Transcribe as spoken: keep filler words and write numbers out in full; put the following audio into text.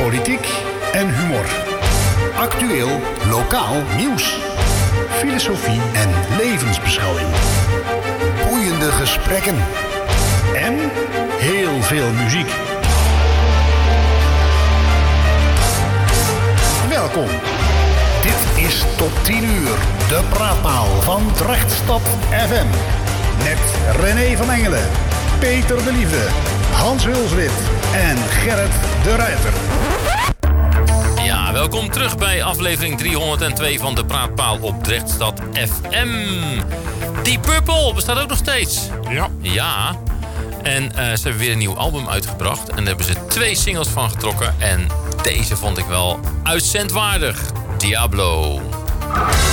politiek en humor. Actueel, lokaal nieuws. Filosofie en levensbeschouwing. Boeiende gesprekken. En heel veel muziek. Welkom. Dit is tot tien uur de praatpaal van Drechtstad F M. Met René van Engelen, Peter de Liefde, Hans Hulswit en Gerrit de Ruiter. Ja, welkom terug bij aflevering driehonderdtwee van de praatpaal op Drechtstad F M. Deep Purple bestaat ook nog steeds. Ja. Ja. En uh, ze hebben weer een nieuw album uitgebracht. En daar hebben ze twee singles van getrokken. En deze vond ik wel uitzendwaardig. Diablo.